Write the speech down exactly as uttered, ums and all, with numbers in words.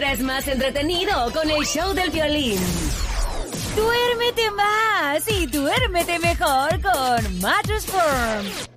es más entretenido con el show del violín. Duérmete más y duérmete mejor con Mattress Firm.